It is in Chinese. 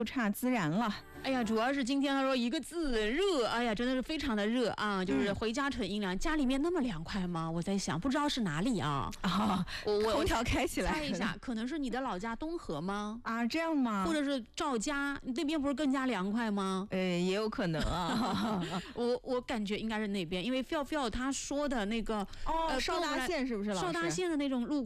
差自然了。 哎呀，主要是今天他说一个字热，哎呀，真的是非常的热啊！就是回家纯阴凉，家里面那么凉快吗？我在想，不知道是哪里啊？ 我空调开起来。 猜一下，可能是你的老家东河吗？ 啊，这样吗？ 或者是赵家那边不是更加凉快吗？ 也有可能啊。 我感觉应该是那边，因为 Phil 他说的那个邵大县是不是？ 邵大县的那种路。